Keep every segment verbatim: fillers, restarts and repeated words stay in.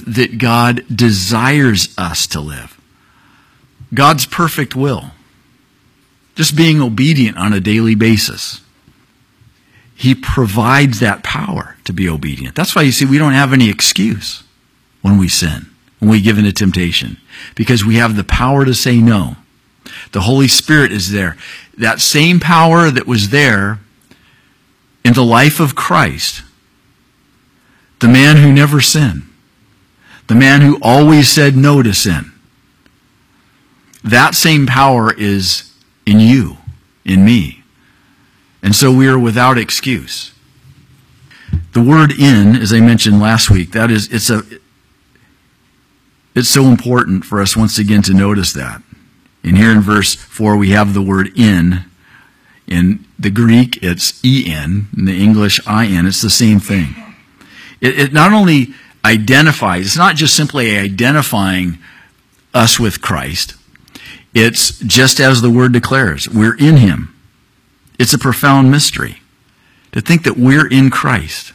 that God desires us to live. God's perfect will. Just being obedient on a daily basis. He provides that power to be obedient. That's why you see we don't have any excuse when we sin, when we give into temptation, because we have the power to say no. The Holy Spirit is there. That same power that was there in the life of Christ, the man who never sinned, the man who always said no to sin, that same power is in you, in me. And so we are without excuse. The word "in," as I mentioned last week, that is, it's a, it's so important for us once again to notice that. And here in verse four, we have the word "in." In the Greek, it's E N. In the English, I N. It's the same thing. It, it not only identifies, it's not just simply identifying us with Christ. It's just as the word declares, we're in Him. It's a profound mystery to think that we're in Christ.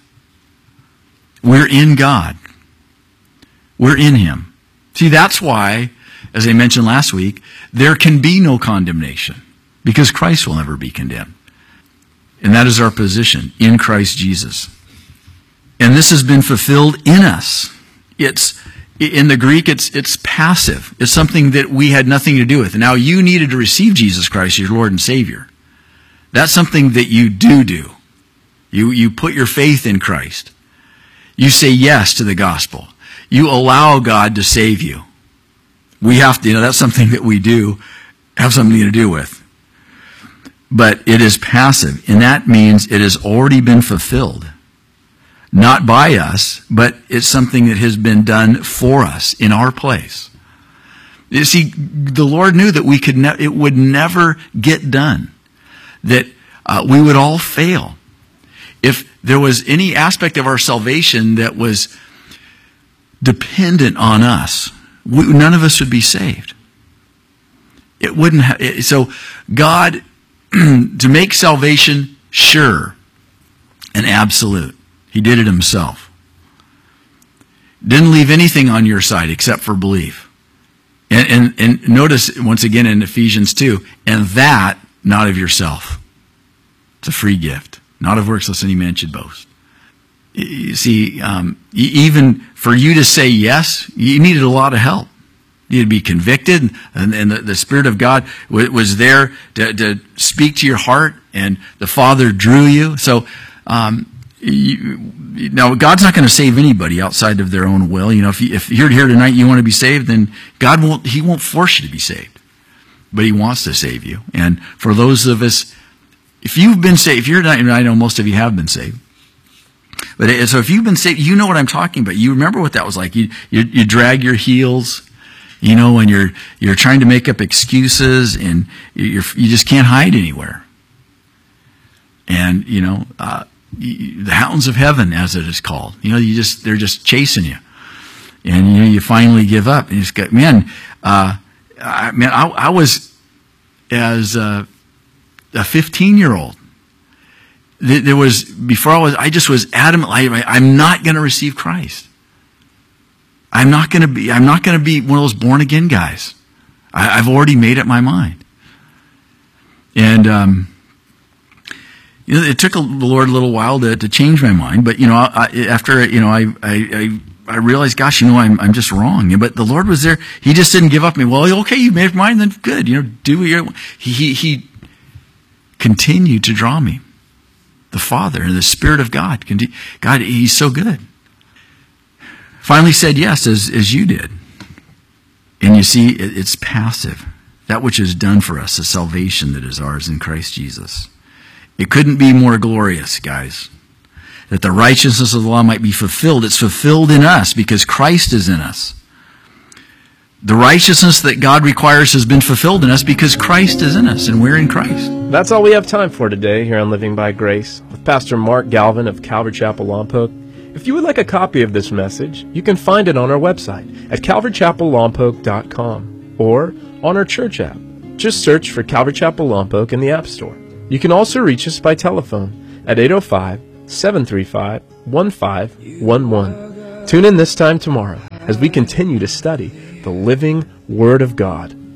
We're in God. We're in Him. See, that's why, as I mentioned last week, there can be no condemnation, because Christ will never be condemned. And that is our position in Christ Jesus. And this has been fulfilled in us. It's in the Greek, it's it's passive. It's something that we had nothing to do with. Now, you needed to receive Jesus Christ, your Lord and Savior. That's something that you do do. You, you put your faith in Christ. You say yes to the gospel. You allow God to save you. We have to, you know, that's something that we do, have something to do with. But it is passive, and that means it has already been fulfilled. Not by us, but it's something that has been done for us in our place. You see, the Lord knew that we could ne- it would never get done. That uh, we would all fail. If there was any aspect of our salvation that was dependent on us, we, none of us would be saved. It wouldn't. Ha- it, so God, to make salvation sure and absolute, He did it Himself. Didn't leave anything on your side except for belief. And, and, and notice once again in Ephesians two, and that not of yourself. It's a free gift. Not of works, lest any man should boast. You see, um, even for you to say yes, you needed a lot of help. You needed to be convicted, and, and the, the Spirit of God w- was there to, to speak to your heart, and the Father drew you. So, um, you, now God's not going to save anybody outside of their own will. You know, if, you, if you're here tonight, you want to be saved, then God won't. He won't force you to be saved. But He wants to save you. And for those of us, if you've been saved, if you're not, I know most of you have been saved. But so if you've been saved, you know what I'm talking about. You remember what that was like. You you, you drag your heels, you know, when you're you're trying to make up excuses, and you're, you just can't hide anywhere. And you know, uh, you, the hounds of heaven, as it is called. You know, you just they're just chasing you, and you know, you finally give up. And you just got, man. Uh, I mean, I, I was, as a, a fifteen-year-old, there was, before I was, I just was adamant, I, I'm not going to receive Christ. I'm not going to be, I'm not going to be one of those born-again guys. I, I've already made up my mind. And, um, you know, it took the Lord a little while to, to change my mind, but, you know, I, after, you know, I, I, I I realized, gosh, you know, I'm I'm just wrong. But the Lord was there. He just didn't give up on me. Well, okay, you made up your mind, then good. You know, do what you he, he he continued to draw me. The Father and the Spirit of God. God, He's so good. Finally said yes, as as you did. And you see, it, it's passive. That which is done for us, the salvation that is ours in Christ Jesus. It couldn't be more glorious, guys. That the righteousness of the law might be fulfilled. It's fulfilled in us because Christ is in us. The righteousness that God requires has been fulfilled in us because Christ is in us and we're in Christ. That's all we have time for today here on Living by Grace with Pastor Mark Galvin of Calvary Chapel Lompoc. If you would like a copy of this message, you can find it on our website at calvary chapel lompoc dot com or on our church app. Just search for Calvary Chapel Lompoc in the App Store. You can also reach us by telephone at eight oh five, seven three five, one five one one. Tune in this time tomorrow. as we continue to study the living Word of God.